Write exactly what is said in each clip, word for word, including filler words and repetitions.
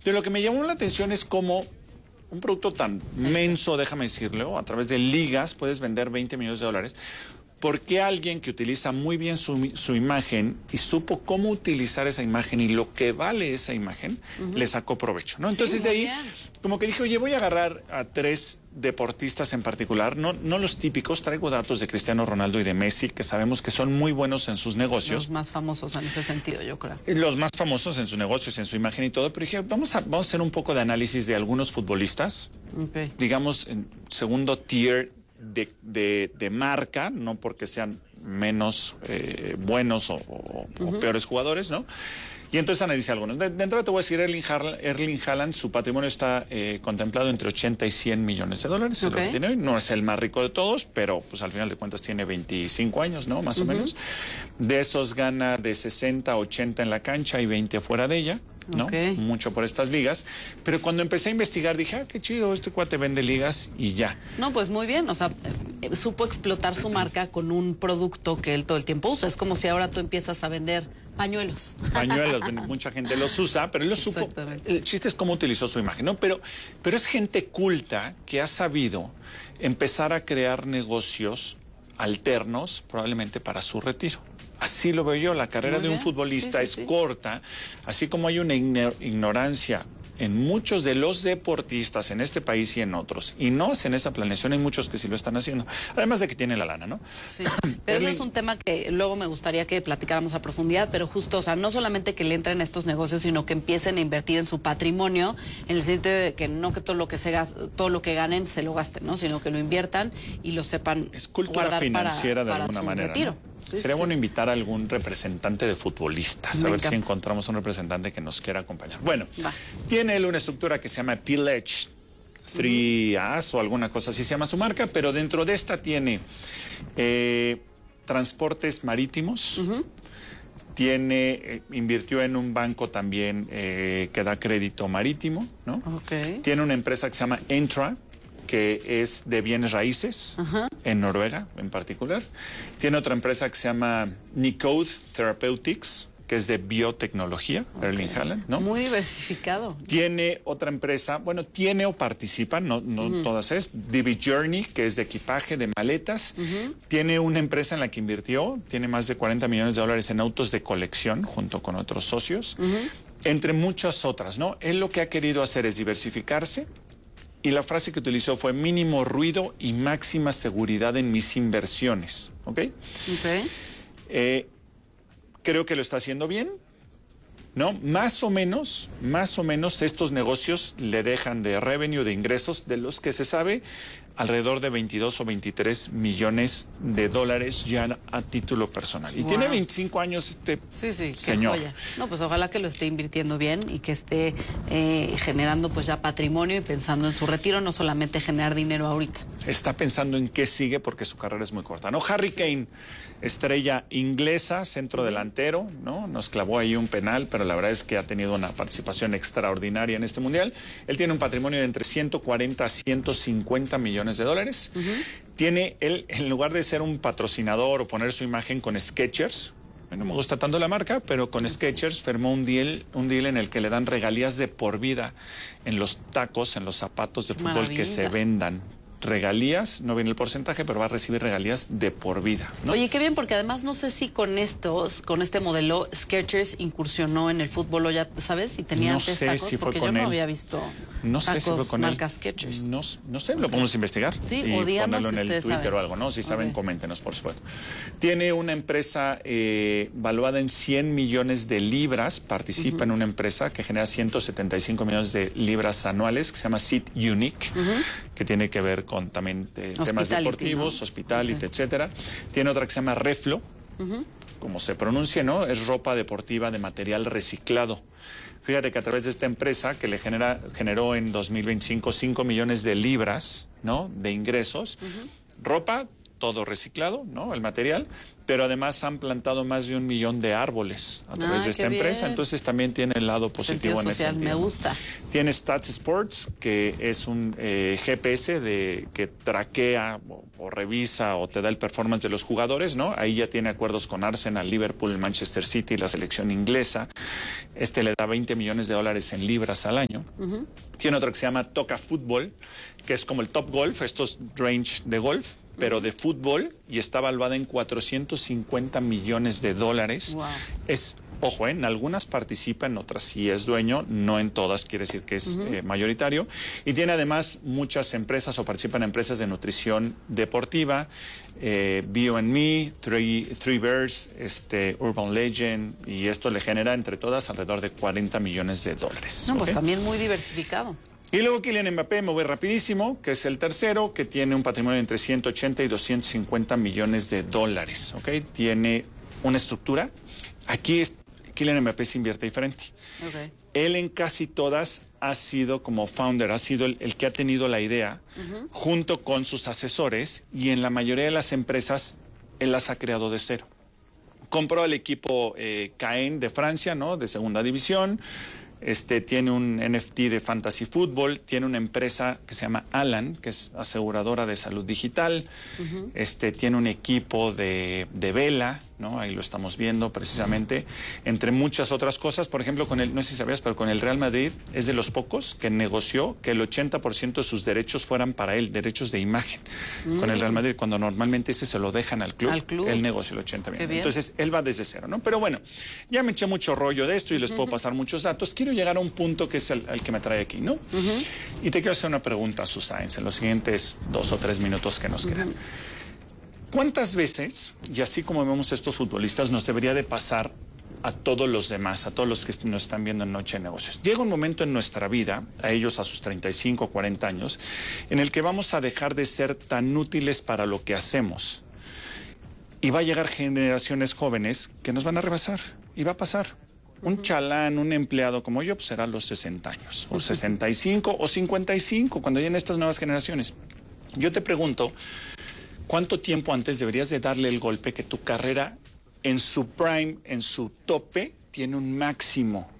Pero lo que me llamó la atención es cómo un producto tan menso, déjame decirlo, a través de ligas puedes vender veinte millones de dólares. ¿Por qué alguien que utiliza muy bien su, su imagen y supo cómo utilizar esa imagen y lo que vale esa imagen, uh-huh. le sacó provecho, ¿no? Entonces sí, de ahí, bien. como que dije, oye, voy a agarrar a tres deportistas en particular, no, no los típicos, traigo datos de Cristiano Ronaldo y de Messi, que sabemos que son muy buenos en sus negocios. Los más famosos en ese sentido, yo creo. Los más famosos en sus negocios, en su imagen y todo, pero dije, vamos a, vamos a hacer un poco de análisis de algunos futbolistas, okay. digamos, en segundo tier De, de, de marca, no porque sean menos eh, buenos o, o, uh-huh. o peores jugadores, ¿no? Y entonces analicé algunos. De, de entrada te voy a decir, Erling Haaland, Erling Haaland su patrimonio está eh, contemplado entre ochenta y cien millones de dólares. Okay. Es lo que tiene hoy. No es el más rico de todos, pero pues al final de cuentas tiene veinticinco años, ¿no? Más uh-huh. o menos. De esos gana de sesenta a ochenta en la cancha y veinte afuera de ella. ¿No? Okay. Mucho por estas ligas, pero cuando empecé a investigar dije, ah, qué chido, este cuate vende ligas y ya. No, pues muy bien, o sea, eh, supo explotar su marca con un producto que él todo el tiempo usa. Es como si ahora tú empiezas a vender pañuelos. Pañuelos, mucha gente los usa, pero él los supo. El chiste es cómo utilizó su imagen, ¿no? Pero, pero es gente culta que ha sabido empezar a crear negocios alternos, probablemente para su retiro. Así lo veo yo, la carrera Muy de bien. un futbolista sí, sí, es sí. corta, así como hay una ignorancia en muchos de los deportistas en este país y en otros, y no hacen esa planeación, hay muchos que sí lo están haciendo, además de que tienen la lana, ¿no? Sí, pero ese es un tema que luego me gustaría que platicáramos a profundidad, pero justo, o sea, no solamente que le entren a estos negocios, sino que empiecen a invertir en su patrimonio, en el sentido de que no que todo lo que se gaste, todo lo que ganen se lo gasten, ¿no? Sino que lo inviertan y lo sepan es cultura guardar financiera para, de para alguna su manera, retiro. ¿no? Sí, Sería sí. bueno invitar a algún representante de futbolistas, Me a ver encanta. si encontramos un representante que nos quiera acompañar. Bueno, Va. tiene él una estructura que se llama Pledge tres As uh-huh. o alguna cosa así se llama su marca, pero dentro de esta tiene eh, transportes marítimos, uh-huh. tiene, eh, invirtió en un banco también eh, que da crédito marítimo, ¿no? Okay. Tiene una empresa que se llama Entra, que es de bienes raíces, uh-huh. en Noruega en particular. Tiene otra empresa que se llama Nicode Therapeutics, que es de biotecnología, okay. Erling Haaland, ¿no? Muy diversificado. Tiene otra empresa, bueno, tiene o participa, no, no uh-huh. todas es, D B Journey, que es de equipaje, de maletas. Uh-huh. Tiene una empresa en la que invirtió, tiene más de cuarenta millones de dólares en autos de colección, junto con otros socios, uh-huh. entre muchas otras, ¿no? Él lo que ha querido hacer es diversificarse, y la frase que utilizó fue mínimo ruido y máxima seguridad en mis inversiones, ¿ok? Ok. Eh, creo que lo está haciendo bien, ¿no? Más o menos, más o menos estos negocios le dejan de revenue, de ingresos, de los que se sabe, alrededor de veintidós o veintitrés millones de dólares ya a título personal. Y wow. tiene veinticinco años este sí, sí, señor. Qué joya. No, pues ojalá que lo esté invirtiendo bien y que esté eh, generando pues ya patrimonio y pensando en su retiro, no solamente generar dinero ahorita. Está pensando en qué sigue porque su carrera es muy corta, ¿no? Harry sí. Kane, estrella inglesa, centro delantero, ¿no? Nos clavó ahí un penal, pero la verdad es que ha tenido una participación extraordinaria en este mundial. Él tiene un patrimonio de entre ciento cuarenta a ciento cincuenta millones de dólares. Uh-huh. Tiene él, en lugar de ser un patrocinador o poner su imagen con Skechers, no me gusta tanto la marca, pero con Skechers firmó un deal, un deal en el que le dan regalías de por vida en los tacos, en los zapatos de fútbol Maravilla. que se vendan. Regalías, no viene el porcentaje, pero va a recibir regalías de por vida, ¿no? Oye, qué bien, porque además no sé si con estos, con este modelo, Skechers incursionó en el fútbol, o ya sabes, y tenía no antes sé tacos, si fue porque con yo no él. había visto no sé tacos si fue con marca él. Skechers. No, no sé, lo podemos investigar. Sí, y o díganos ponerlo si en el Twitter saben. o algo, ¿no? Si saben, okay. coméntenos, por supuesto. Tiene una empresa eh, valuada en cien millones de libras, participa uh-huh. en una empresa que genera ciento setenta y cinco millones de libras anuales, que se llama Seat Unique, uh-huh. que tiene que ver con también eh, temas deportivos, ¿no? Hospitality, okay. etcétera. Tiene otra que se llama Reflo, uh-huh. como se pronuncia, ¿no? Es ropa deportiva de material reciclado. Fíjate que a través de esta empresa que le genera, generó en dos mil veinticinco cinco millones de libras, ¿no? De ingresos, uh-huh. ropa, todo reciclado, ¿no? El material, pero además han plantado más de un millón de árboles a través ah, de esta empresa, bien. Entonces también tiene el lado positivo sentido en ese social, sentido. Me gusta. Tiene Stats Sports, que es un eh, G P S de, que traquea o, o revisa o te da el performance de los jugadores, ¿no? Ahí ya tiene acuerdos con Arsenal, Liverpool, Manchester City, la selección inglesa. Este le da veinte millones de dólares en libras al año. Uh-huh. Tiene otro que se llama Toca Fútbol, que es como el Top Golf, estos range de golf, pero de fútbol, y está valuada en cuatrocientos cincuenta millones de dólares. Wow. Es, ojo, ¿eh? En algunas participa, en otras sí es dueño, no en todas, quiere decir que es uh-huh. eh, mayoritario. Y tiene además muchas empresas o participa en empresas de nutrición deportiva, eh, Bio and Me, Three, Three Bears, este, Urban Legend, y esto le genera entre todas alrededor de cuarenta millones de dólares. No, ¿okay? Pues también muy diversificado. Y luego Kylian Mbappé, me voy rapidísimo, que es el tercero, que tiene un patrimonio entre ciento ochenta y doscientos cincuenta millones de dólares, ¿ok? Tiene una estructura. Aquí es, Kylian Mbappé se invierte diferente. Okay. Él en casi todas ha sido como founder, ha sido el, el que ha tenido la idea, uh-huh. junto con sus asesores, y en la mayoría de las empresas él las ha creado de cero. Compró el equipo eh, Caen de Francia, ¿no? De segunda división. Este, tiene un N F T de Fantasy Football, tiene una empresa que se llama Alan, que es aseguradora de salud digital, uh-huh. este, tiene un equipo de, de vela, ¿no? Ahí lo estamos viendo precisamente, entre muchas otras cosas. Por ejemplo, con el, no sé si sabías, pero con el Real Madrid es de los pocos que negoció que el ochenta por ciento de sus derechos fueran para él, derechos de imagen. Mm. Con el Real Madrid, cuando normalmente ese se lo dejan al club, al club. Él negocia el ochenta por ciento. Entonces, él va desde cero, ¿no? Pero bueno, ya me eché mucho rollo de esto y les uh-huh. puedo pasar muchos datos. Quiero llegar a un punto que es el, el que me trae aquí, ¿no? Uh-huh. Y te quiero hacer una pregunta, Susáenz, en los siguientes dos o tres minutos que nos uh-huh. quedan. ¿Cuántas veces, y así como vemos estos futbolistas, nos debería de pasar a todos los demás, a todos los que nos están viendo en Noche de Negocios? Llega un momento en nuestra vida, a ellos a sus treinta y cinco, cuarenta años, en el que vamos a dejar de ser tan útiles para lo que hacemos. Y va a llegar generaciones jóvenes que nos van a rebasar, y va a pasar. Un uh-huh. chalán, un empleado como yo, pues será a los sesenta años, o uh-huh. sesenta y cinco, o cincuenta y cinco, cuando lleguen estas nuevas generaciones. Yo te pregunto, ¿cuánto tiempo antes deberías de darle el golpe que tu carrera en su prime, en su tope, tiene un máximo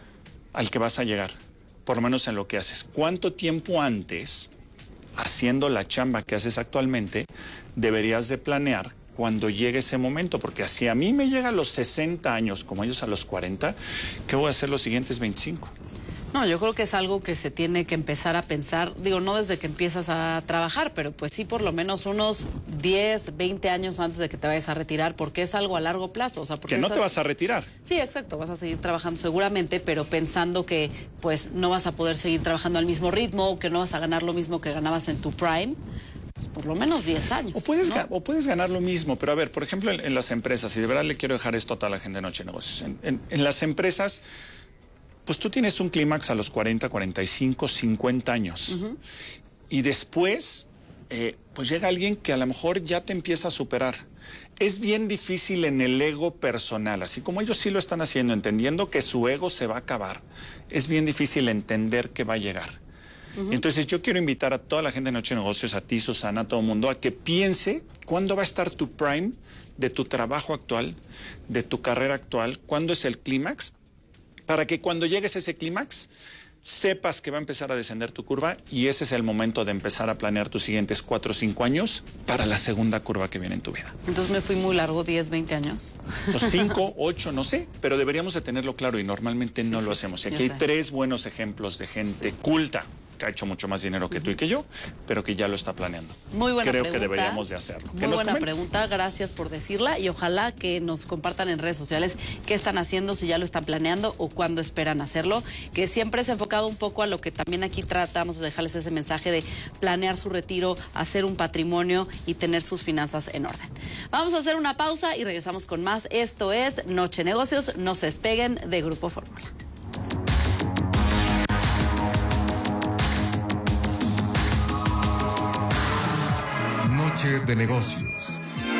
al que vas a llegar? Por lo menos en lo que haces. ¿Cuánto tiempo antes, haciendo la chamba que haces actualmente, deberías de planear cuando llegue ese momento? Porque así a mí me llega a los sesenta años, como ellos a los cuarenta, ¿qué voy a hacer los siguientes veinticinco? No, yo creo que es algo que se tiene que empezar a pensar, digo, no desde que empiezas a trabajar, pero pues sí por lo menos unos diez, veinte años antes de que te vayas a retirar, porque es algo a largo plazo. O sea, porque que no estás... te vas a retirar. Sí, exacto, vas a seguir trabajando seguramente, pero pensando que pues no vas a poder seguir trabajando al mismo ritmo, o que no vas a ganar lo mismo que ganabas en tu prime. Pues por lo menos diez años. O puedes, ¿no? o puedes ganar lo mismo, pero a ver, por ejemplo, en, en las empresas, y de verdad le quiero dejar esto a toda la gente de Noche de Negocios, en, en, en las empresas, pues tú tienes un clímax a los cuarenta, cuarenta y cinco, cincuenta años. Uh-huh. Y después, eh, pues llega alguien que a lo mejor ya te empieza a superar. Es bien difícil en el ego personal, así como ellos sí lo están haciendo, entendiendo que su ego se va a acabar. Es bien difícil entender que va a llegar. Uh-huh. Entonces yo quiero invitar a toda la gente de Noche de Negocios, a ti, Susana, a todo el mundo, a que piense cuándo va a estar tu prime de tu trabajo actual, de tu carrera actual, cuándo es el clímax, para que cuando llegues a ese clímax sepas que va a empezar a descender tu curva, y ese es el momento de empezar a planear tus siguientes cuatro o cinco años para la segunda curva que viene en tu vida. Entonces me fui muy largo, diez, veinte años. Los cinco, ocho, no sé, pero deberíamos de tenerlo claro y normalmente sí, no sí, lo hacemos. Y aquí hay sé. tres buenos ejemplos de gente sí. culta, que ha hecho mucho más dinero que uh-huh. tú y que yo, pero que ya lo está planeando. Muy buena Creo pregunta. que deberíamos de hacerlo. Muy buena comenten. pregunta, gracias por decirla, y ojalá que nos compartan en redes sociales qué están haciendo, si ya lo están planeando o cuándo esperan hacerlo, que siempre es enfocado un poco a lo que también aquí tratamos de dejarles ese mensaje de planear su retiro, hacer un patrimonio y tener sus finanzas en orden. Vamos a hacer una pausa y regresamos con más. Esto es Noche Negocios, no se despeguen de Grupo Fórmula. Noche de Negocios.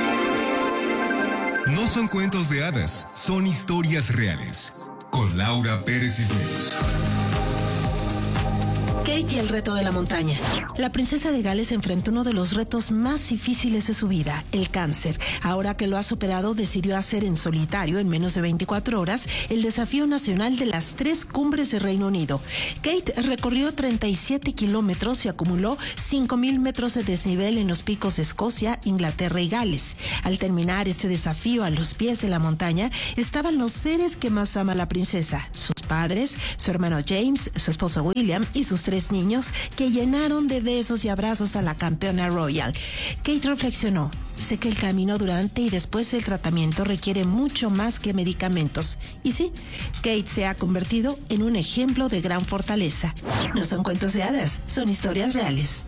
No son cuentos de hadas, son historias reales. Con Laura Pérez Cisneros. ¿Qué Kate y el reto de la montaña. La princesa de Gales enfrentó uno de los retos más difíciles de su vida, el cáncer. Ahora que lo ha superado, decidió hacer en solitario, en menos de veinticuatro horas, el desafío nacional de las tres cumbres de Reino Unido. Kate recorrió treinta y siete kilómetros y acumuló cinco mil metros de desnivel en los picos de Escocia, Inglaterra y Gales. Al terminar este desafío a los pies de la montaña, estaban los seres que más ama la princesa, sus padres, su hermano James, su esposo William y sus tres niños, que llenaron de besos y abrazos a la campeona royal. Kate reflexionó: sé que el camino durante y después del tratamiento requiere mucho más que medicamentos. Y sí, Kate se ha convertido en un ejemplo de gran fortaleza. No son cuentos de hadas, son historias reales.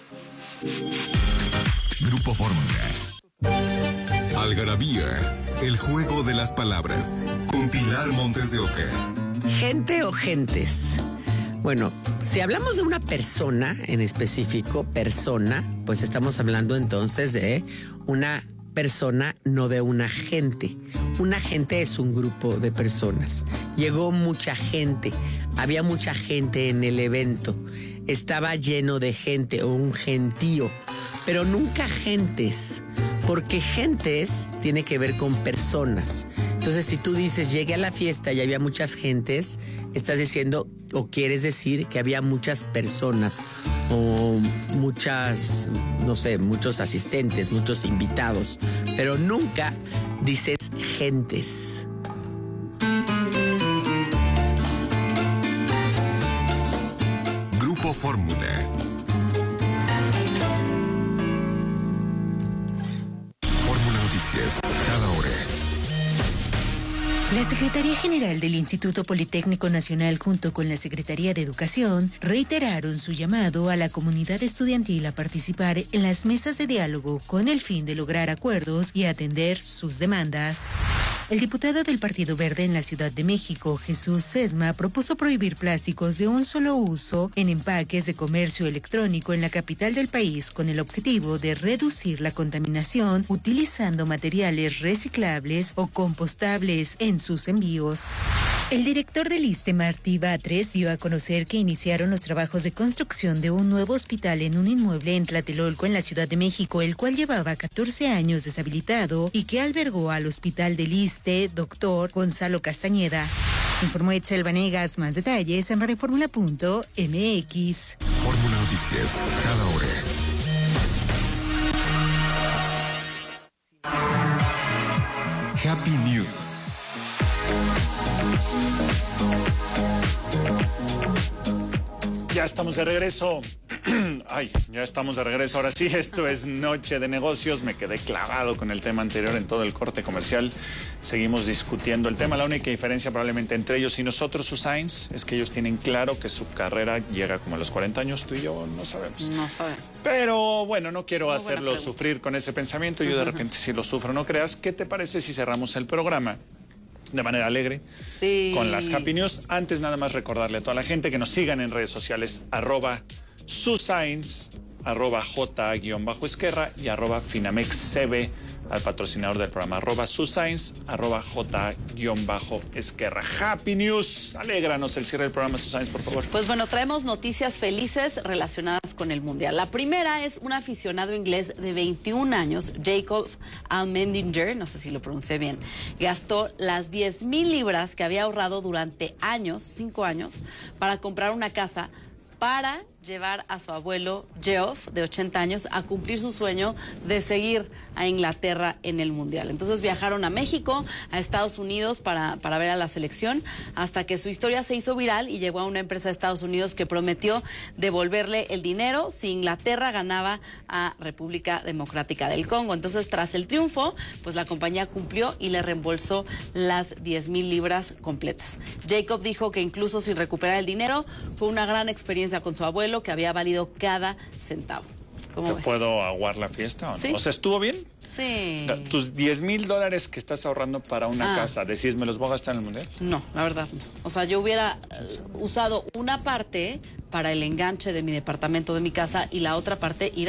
Grupo Fórmula. Algarabía, el juego de las palabras. Con Pilar Montes de Oca. ¿Gente o gentes? Bueno, si hablamos de una persona en específico, persona, pues estamos hablando entonces de una persona, no de una gente. Una gente es un grupo de personas. Llegó mucha gente, había mucha gente en el evento, estaba lleno de gente o un gentío, pero nunca gentes, porque gentes tiene que ver con personas. Entonces, si tú dices, llegué a la fiesta y había muchas gentes, estás diciendo o quieres decir que había muchas personas o muchas, no sé, muchos asistentes, muchos invitados, pero nunca dices gentes. Grupo Fórmula. Fórmula Noticias, cada hora. La Secretaría General del Instituto Politécnico Nacional junto con la Secretaría de Educación reiteraron su llamado a la comunidad estudiantil a participar en las mesas de diálogo con el fin de lograr acuerdos y atender sus demandas. El diputado del Partido Verde en la Ciudad de México, Jesús Sesma, propuso prohibir plásticos de un solo uso en empaques de comercio electrónico en la capital del país con el objetivo de reducir la contaminación utilizando materiales reciclables o compostables en sus envíos. El director del ISSSTE, Martí Batres, dio a conocer que iniciaron los trabajos de construcción de un nuevo hospital en un inmueble en Tlatelolco, en la Ciudad de México, el cual llevaba catorce años deshabilitado y que albergó al hospital del ISSSTE, doctor Gonzalo Castañeda. Informó Etzel Vanegas. Más detalles en radioformula punto m x. Fórmula Noticias, cada hora. Happy News. Ya estamos de regreso. Ay, ya estamos de regreso. Ahora sí, esto es Noche de Negocios. Me quedé clavado con el tema anterior en todo el corte comercial. Seguimos discutiendo el tema. La única diferencia probablemente entre ellos y nosotros, Susains, es que ellos tienen claro que su carrera llega como a los cuarenta años. Tú y yo no sabemos. No sabemos. Pero bueno, no quiero hacerlo sufrir con ese pensamiento. Yo de repente sí lo sufro. No creas. ¿Qué te parece si cerramos el programa de manera alegre, sí, con las Happy News? Antes, nada más recordarle a toda la gente que nos sigan en redes sociales, arroba Susains, arroba J-Esquerra y arroba FinamexCB, al patrocinador del programa, arroba Susains, arroba J-Esquerra. Happy News, alégranos el cierre del programa, Susains, por favor. Pues bueno, traemos noticias felices relacionadas con el Mundial. La primera es un aficionado inglés de veintiún años, Jacob Almendinger, no sé si lo pronuncié bien, gastó las diez mil libras que había ahorrado durante años, cinco años, para comprar una casa para llevar a su abuelo Geoff, de ochenta años, a cumplir su sueño de seguir a Inglaterra en el Mundial. Entonces viajaron a México, a Estados Unidos para, para ver a la selección, hasta que su historia se hizo viral y llegó a una empresa de Estados Unidos que prometió devolverle el dinero si Inglaterra ganaba a República Democrática del Congo. Entonces, tras el triunfo, pues la compañía cumplió y le reembolsó las diez mil libras completas. Jacob dijo que incluso sin recuperar el dinero, fue una gran experiencia con su abuelo, que había valido cada centavo. ¿Cómo ¿Te ves? puedo aguar la fiesta o no? ¿Sí? O sea, ¿estuvo bien? Sí. ¿Tus diez mil dólares que estás ahorrando para una Ah. casa, decís, me los voy a gastar en el Mundial? No, la verdad no. O sea, yo hubiera uh, usado una parte para el enganche de mi departamento, de mi casa, y la otra parte ir a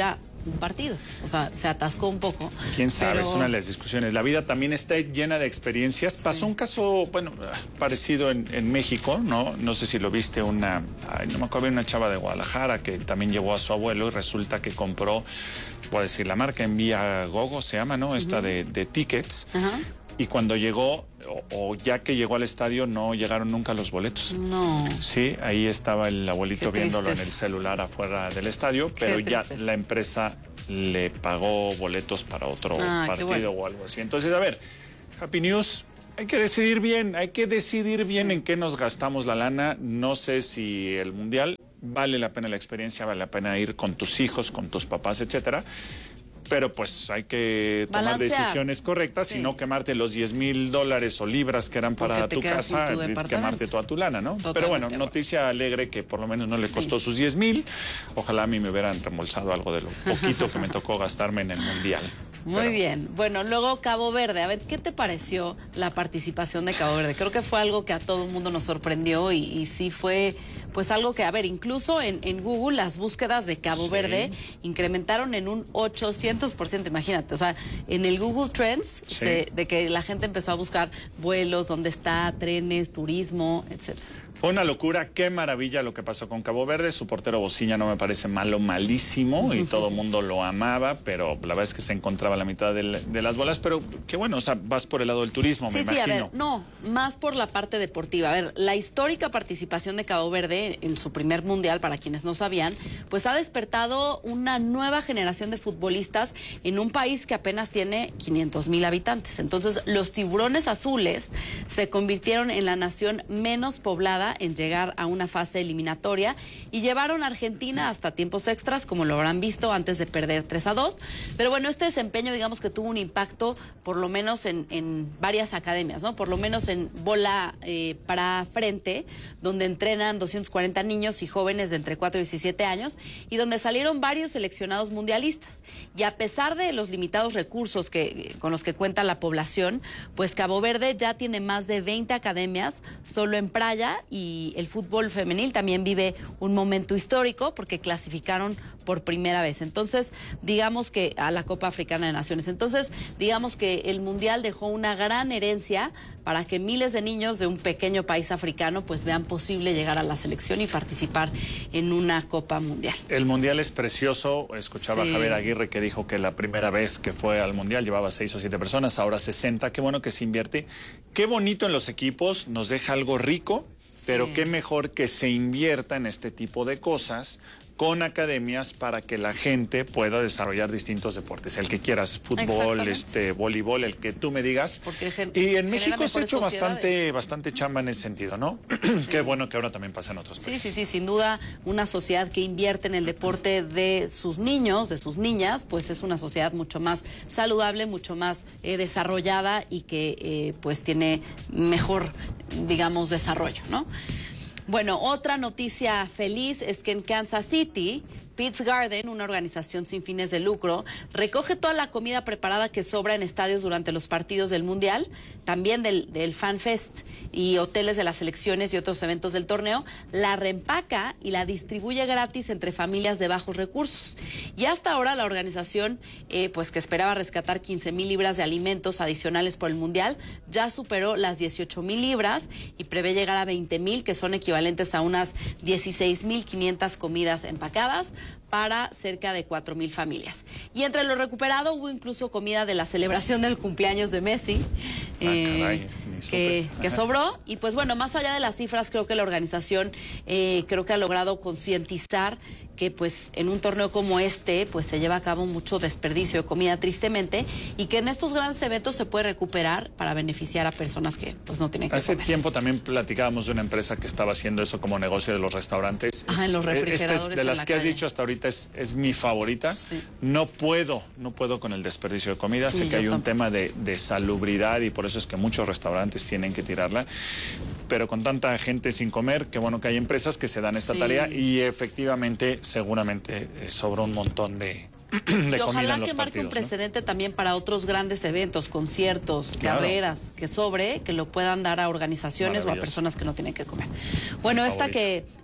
un partido. O sea, se atascó un poco. Quién sabe, pero... es una de las discusiones. La vida también está llena de experiencias. Sí. Pasó un caso, bueno, parecido en, en México, ¿no? No sé si lo viste, una, ay, no me acuerdo, una chava de Guadalajara que también llevó a su abuelo y resulta que compró, puedo decir, la marca Envía Gogo se llama, ¿no? Esta uh-huh. de, de tickets. Uh-huh. Y cuando llegó, o, o ya que llegó al estadio, no llegaron nunca los boletos. No. Sí, ahí estaba el abuelito viéndolo en el celular afuera del estadio, pero ya la empresa le pagó boletos para otro ah, partido bueno. o algo así. Entonces, a ver, Happy News, hay que decidir bien, hay que decidir bien sí. en qué nos gastamos la lana. No sé si el Mundial vale la pena la experiencia, vale la pena ir con tus hijos, con tus papás, etcétera. Pero pues hay que tomar Balancear. decisiones correctas sí. y no quemarte los diez mil dólares o libras que eran para tu casa, tu quemarte toda tu lana, ¿no? Totalmente. Pero bueno, noticia alegre que por lo menos no le costó sí. sus diez mil. Ojalá a mí me hubieran reembolsado algo de lo poquito que me tocó gastarme en el Mundial. Muy Pero... bien. Bueno, luego Cabo Verde. A ver, ¿qué te pareció la participación de Cabo Verde? Creo que fue algo que a todo el mundo nos sorprendió y, y sí fue... Pues algo que, a ver, incluso en, en Google las búsquedas de Cabo sí. Verde incrementaron en un ochocientos por ciento, imagínate. O sea, en el Google Trends, sí. se, de que la gente empezó a buscar vuelos, dónde está, trenes, turismo, etcétera. Fue una locura, qué maravilla lo que pasó con Cabo Verde. Su portero Bociña no me parece malo, malísimo, y todo el mundo lo amaba, pero la verdad es que se encontraba a la mitad de, de las bolas. Pero qué bueno, o sea, vas por el lado del turismo, sí, me sí, imagino. A ver, no, más por la parte deportiva. A ver, la histórica participación de Cabo Verde en su primer mundial, para quienes no sabían, pues ha despertado una nueva generación de futbolistas en un país que apenas tiene quinientos mil habitantes. Entonces, los tiburones azules se convirtieron en la nación menos poblada en llegar a una fase eliminatoria y llevaron a Argentina hasta tiempos extras, como lo habrán visto, antes de perder tres a dos. Pero bueno, este desempeño, digamos que tuvo un impacto por lo menos en, en varias academias, ¿no? Por lo menos en bola eh, para frente, donde entrenan doscientos cuarenta niños y jóvenes de entre cuatro y diecisiete años y donde salieron varios seleccionados mundialistas. Y a pesar de los limitados recursos que, con los que cuenta la población, pues Cabo Verde ya tiene más de veinte academias solo en Praia, y el fútbol femenil también vive un momento histórico porque clasificaron por primera vez. Entonces, digamos que a la Copa Africana de Naciones. Entonces, digamos que el Mundial dejó una gran herencia para que miles de niños de un pequeño país africano pues vean posible llegar a la selección y participar en una Copa Mundial. El Mundial es precioso. Escuchaba sí. a Javier Aguirre que dijo que la primera vez que fue al Mundial llevaba seis o siete personas, ahora sesenta. Qué bueno que se invierte. Qué bonito en los equipos, nos deja algo rico. Pero sí. qué mejor que se invierta en este tipo de cosas con academias para que la gente pueda desarrollar distintos deportes, el que quieras, fútbol, este, voleibol, el que tú me digas. Porque gen- y en México se ha hecho bastante, bastante chamba en ese sentido, ¿no? Sí. Qué bueno que ahora también pasa en otros países. Sí, sí, sí, sin duda, una sociedad que invierte en el deporte de sus niños, de sus niñas, pues es una sociedad mucho más saludable, mucho más eh, desarrollada y que eh, pues tiene mejor, digamos, desarrollo, ¿no? Bueno, otra noticia feliz es que en Kansas City, Pete's Garden, una organización sin fines de lucro, recoge toda la comida preparada que sobra en estadios durante los partidos del Mundial, también del, del Fan Fest y hoteles de las selecciones y otros eventos del torneo, la reempaca y la distribuye gratis entre familias de bajos recursos. Y hasta ahora la organización, eh, pues que esperaba rescatar quince mil libras de alimentos adicionales por el Mundial, ya superó las dieciocho mil libras y prevé llegar a veinte mil, que son equivalentes a unas dieciséis mil quinientas comidas empacadas para cerca de cuatro mil familias. Y entre lo recuperado hubo incluso comida de la celebración del cumpleaños de Messi, ah, eh, caray, que, que sobró. Y pues bueno, más allá de las cifras, creo que la organización eh, creo que ha logrado concientizar que pues en un torneo como este pues se lleva a cabo mucho desperdicio de comida, tristemente, y que en estos grandes eventos se puede recuperar para beneficiar a personas que pues no tienen que Hace comer. tiempo también platicábamos de una empresa que estaba haciendo eso como negocio de los restaurantes. Ajá, es, en los refrigeradores. Este es de las que calle. has dicho hasta ahorita es, es mi favorita. Sí. No puedo, no puedo con el desperdicio de comida. Sí, sé que hay un tampoco. tema de, de salubridad y por eso es que muchos restaurantes tienen que tirarla. Pero con tanta gente sin comer, qué bueno que hay empresas que se dan esta sí. tarea y efectivamente, seguramente eh, sobra un montón de, de y comida en los ojalá que marque partidos, un precedente, ¿no? También para otros grandes eventos, conciertos, claro. carreras, que sobre, que lo puedan dar a organizaciones o a personas que no tienen que comer. Bueno, esta que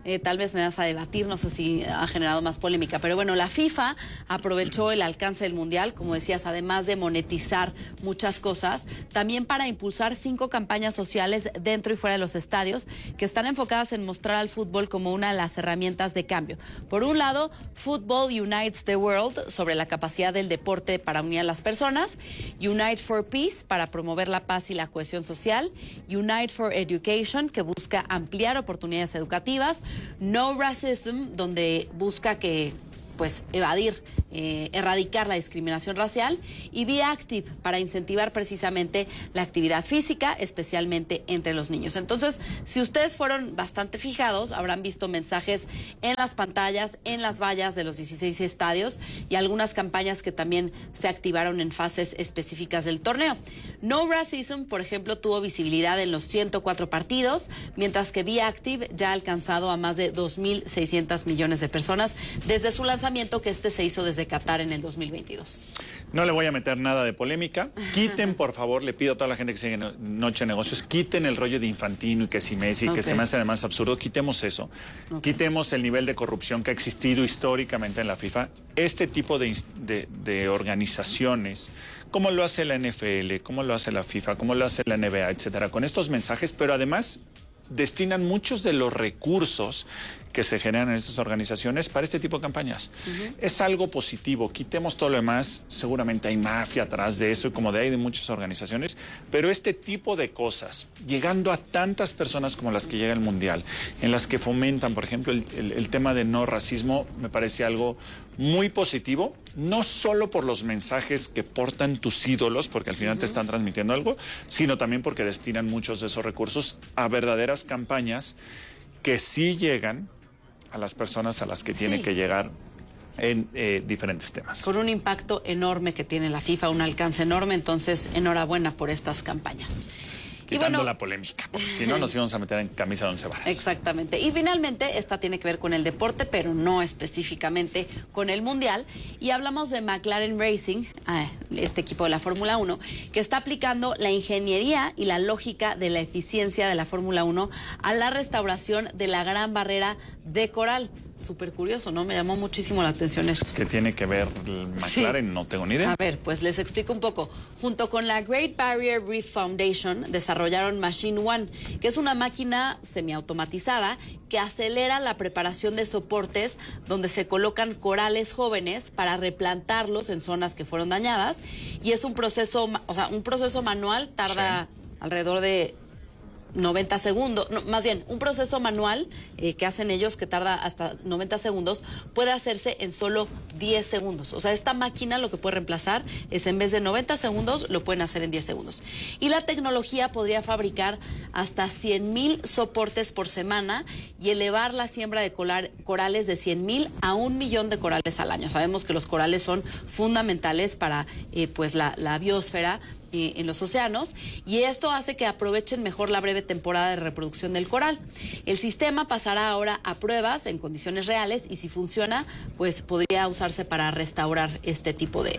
eh, tal vez me vas a debatir, no sé si ha generado más polémica, pero bueno, la FIFA aprovechó el alcance del Mundial, como decías, además de monetizar muchas cosas, también para impulsar cinco campañas sociales dentro y fuera de los estadios que están enfocadas en mostrar al fútbol como una de las herramientas de cambio. Por un lado, Football Unites the World, sobre la capacidad del deporte para unir a las personas, Unite for Peace, para promover la paz y la cohesión social, Unite for Education, que busca ampliar oportunidades educativas, No Racism, donde busca que pues evadir, eh, erradicar la discriminación racial, y Be Active, para incentivar precisamente la actividad física, especialmente entre los niños. Entonces, si ustedes fueron bastante fijados, habrán visto mensajes en las pantallas, en las vallas de los dieciséis estadios y algunas campañas que también se activaron en fases específicas del torneo. No Racism, por ejemplo, tuvo visibilidad en los ciento cuatro partidos, mientras que Be Active ya ha alcanzado a más de dos mil seiscientos millones de personas desde su lanzamiento, que este se hizo desde Qatar en el dos mil veintidós. No le voy a meter nada de polémica. Quiten, por favor, le pido a toda la gente que sigue Noche de Negocios, quiten el rollo de Infantino y que si Messi, okay, que se me hace además absurdo. Quitemos eso. Okay. Quitemos el nivel de corrupción que ha existido históricamente en la FIFA. Este tipo de, de, de organizaciones, como lo hace la N F L, como lo hace la FIFA, como lo hace la N B A, etcétera, con estos mensajes, pero además destinan muchos de los recursos que se generan en estas organizaciones para este tipo de campañas. Uh-huh. Es algo positivo, quitemos todo lo demás, seguramente hay mafia atrás de eso, como de ahí de muchas organizaciones, pero este tipo de cosas, llegando a tantas personas como las que llega el Mundial, en las que fomentan, por ejemplo, el, el, el tema de no racismo, me parece algo muy positivo, no solo por los mensajes que portan tus ídolos, porque al final uh-huh. te están transmitiendo algo, sino también porque destinan muchos de esos recursos a verdaderas campañas que sí llegan a las personas a las que tiene sí. que llegar en eh, diferentes temas. Con un impacto enorme que tiene la FIFA, un alcance enorme, entonces enhorabuena por estas campañas. Quitando y bueno, la polémica, porque si no nos íbamos a meter en camisa de once varas. Exactamente. Y finalmente, esta tiene que ver con el deporte, pero no específicamente con el Mundial. Y hablamos de McLaren Racing, este equipo de la Fórmula uno, que está aplicando la ingeniería y la lógica de la eficiencia de la Fórmula uno a la restauración de la Gran Barrera de Coral. Súper curioso, ¿no? Me llamó muchísimo la atención esto. ¿Qué tiene que ver el McLaren? Sí. No tengo ni idea. A ver, pues les explico un poco. Junto con la Great Barrier Reef Foundation desarrollaron Machine One, que es una máquina semiautomatizada que acelera la preparación de soportes donde se colocan corales jóvenes para replantarlos en zonas que fueron dañadas. Y es un proceso, o sea, un proceso manual, tarda sí. alrededor de noventa segundos, no, más bien, un proceso manual eh, que hacen ellos que tarda hasta noventa segundos, puede hacerse en solo diez segundos. O sea, esta máquina lo que puede reemplazar es, en vez de noventa segundos, lo pueden hacer en diez segundos. Y la tecnología podría fabricar hasta cien mil soportes por semana y elevar la siembra de colar, corales de cien mil a un millón de corales al año. Sabemos que los corales son fundamentales para eh, pues la, la biosfera en los océanos, y esto hace que aprovechen mejor la breve temporada de reproducción del coral. El sistema pasará ahora a pruebas en condiciones reales y si funciona, pues podría usarse para restaurar este tipo de,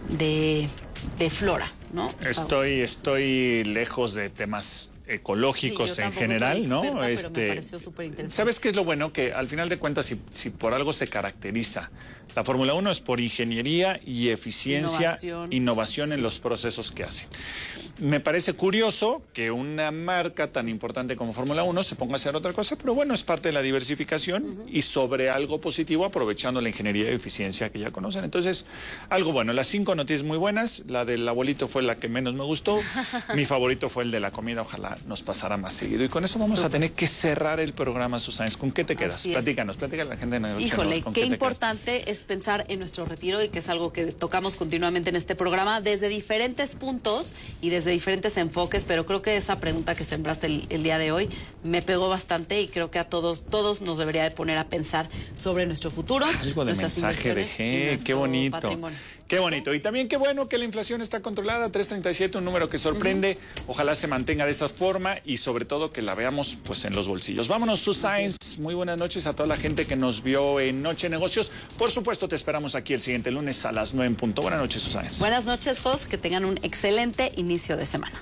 de, de flora, ¿no? Estoy, estoy lejos de temas ecológicos sí, en general, ¿no? Experta, este, pero me pareció súper interesante. ¿Sabes qué es lo bueno? Que al final de cuentas, si, si por algo se caracteriza la Fórmula uno, es por ingeniería y eficiencia, innovación, innovación sí. en los procesos que hacen. Sí. Me parece curioso que una marca tan importante como Fórmula uno se ponga a hacer otra cosa, pero bueno, es parte de la diversificación uh-huh. y sobre algo positivo, aprovechando la ingeniería y eficiencia que ya conocen. Entonces, algo bueno. Las cinco noticias muy buenas. La del abuelito fue la que menos me gustó. Mi favorito fue el de la comida. Ojalá nos pasara más seguido. Y con eso vamos Super. a tener que cerrar el programa, Susana. ¿Con qué te quedas? Así platícanos, platícanos a la gente. De Híjole, ¿con qué, qué importante es pensar en nuestro retiro, y que es algo que tocamos continuamente en este programa desde diferentes puntos y desde diferentes enfoques, pero creo que esa pregunta que sembraste el, el día de hoy me pegó bastante y creo que a todos todos nos debería de poner a pensar sobre nuestro futuro. Algo de mensaje dejé, qué bonito. Patrimonio. Qué bonito. Y también qué bueno que la inflación está controlada, tres treinta y siete, un número que sorprende. Uh-huh. Ojalá se mantenga de esa forma y sobre todo que la veamos pues en los bolsillos. Vámonos, Susana. Muy buenas noches a toda la gente que nos vio en Noche de Negocios. Por supuesto, te esperamos aquí el siguiente lunes a las nueve en punto. Buenas noches, Susana. Buenas noches, Jos. Que tengan un excelente inicio de semana.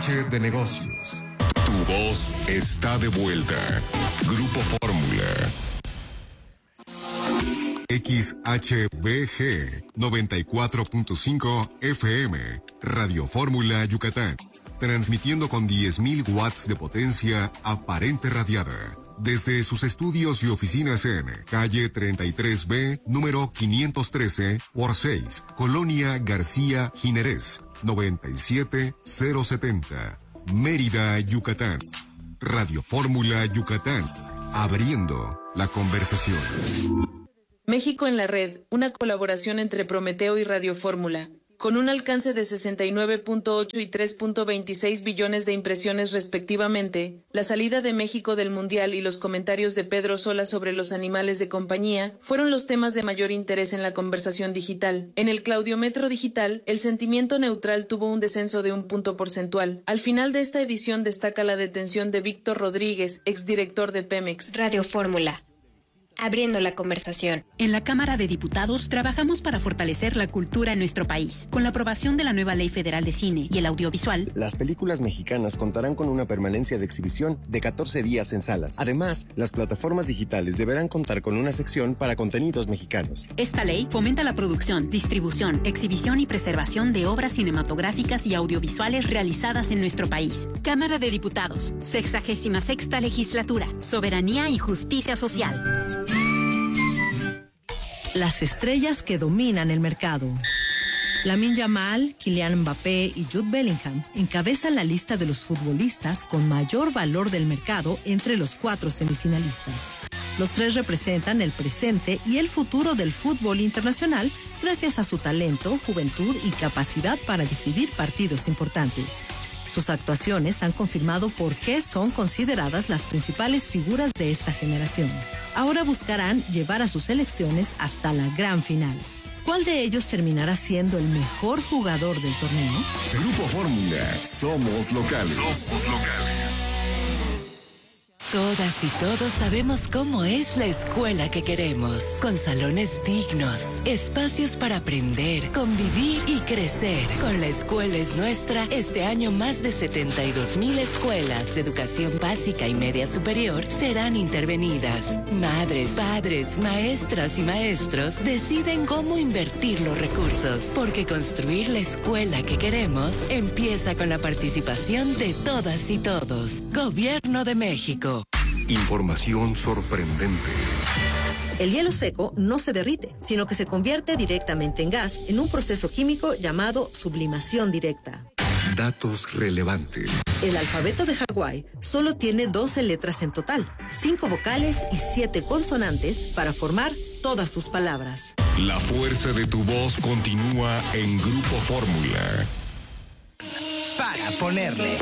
Noche de negocios. Tu voz está de vuelta. Grupo Fórmula. X H B G noventa y cuatro punto cinco F M, Radio Fórmula Yucatán, transmitiendo con diez mil watts de potencia aparente radiada, desde sus estudios y oficinas en calle treinta y tres B, número quinientos trece por seis, Colonia García Jiménez, noventa y siete mil setenta, Mérida, Yucatán. Radio Fórmula Yucatán, abriendo la conversación. México en la red, una colaboración entre Prometeo y Radio Fórmula, con un alcance de sesenta y nueve punto ocho y tres punto veintiséis billones de impresiones respectivamente. La salida de México del Mundial y los comentarios de Pedro Sola sobre los animales de compañía fueron los temas de mayor interés en la conversación digital. En el Claudiometro digital, el sentimiento neutral tuvo un descenso de un punto porcentual. Al final de esta edición destaca la detención de Víctor Rodríguez, exdirector de Pemex. Radio Fórmula, abriendo la conversación. En la Cámara de Diputados trabajamos para fortalecer la cultura en nuestro país. Con la aprobación de la nueva Ley Federal de Cine y el Audiovisual, las películas mexicanas contarán con una permanencia de exhibición de catorce días en salas. Además, las plataformas digitales deberán contar con una sección para contenidos mexicanos. Esta ley fomenta la producción, distribución, exhibición y preservación de obras cinematográficas y audiovisuales realizadas en nuestro país. Cámara de Diputados, sexagésima sexta legislatura, soberanía y justicia social. Las estrellas que dominan el mercado. Lamine Yamal, Kylian Mbappé y Jude Bellingham encabezan la lista de los futbolistas con mayor valor del mercado entre los cuatro semifinalistas. Los tres representan el presente y el futuro del fútbol internacional gracias a su talento, juventud y capacidad para decidir partidos importantes. Sus actuaciones han confirmado por qué son consideradas las principales figuras de esta generación. Ahora buscarán llevar a sus selecciones hasta la gran final. ¿Cuál de ellos terminará siendo el mejor jugador del torneo? Grupo Fórmula, somos locales. Somos locales. Todas y todos sabemos cómo es la escuela que queremos, con salones dignos, espacios para aprender, convivir y crecer. Con La Escuela es Nuestra, este año más de setenta y dos mil escuelas de educación básica y media superior serán intervenidas. Madres, padres, maestras y maestros deciden cómo invertir los recursos, porque construir la escuela que queremos empieza con la participación de todas y todos. Gobierno de México. Información sorprendente. El hielo seco no se derrite, sino que se convierte directamente en gas en un proceso químico llamado sublimación directa. Datos relevantes. El alfabeto de Hawái solo tiene doce letras en total, cinco vocales y siete consonantes para formar todas sus palabras. La fuerza de tu voz continúa en Grupo Fórmula. Para ponerle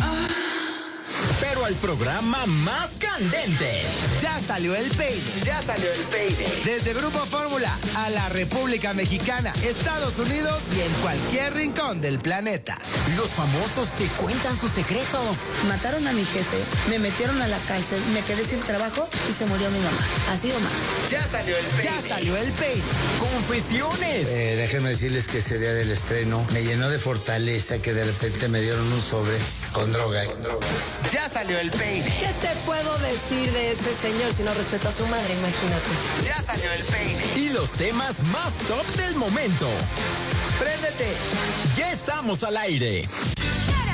pero al programa más candente. Ya salió el peine, ya salió el peine. Desde Grupo Fórmula a la República Mexicana, Estados Unidos y en cualquier rincón del planeta. Los famosos te cuentan sus secretos. Mataron a mi jefe, me metieron a la cárcel, me quedé sin trabajo y se murió mi mamá. Así o más. Ya salió el peine. Ya salió el peine. Confesiones. Eh, déjenme decirles que ese día del estreno me llenó de fortaleza que de repente me dieron un sobre con droga. Con droga. Ya salió el peine. ¿Qué te puedo decir de este señor si no respeta a su madre? Imagínate. Ya salió el peine. Y los temas más top del momento. ¡Préndete! Ya estamos al aire.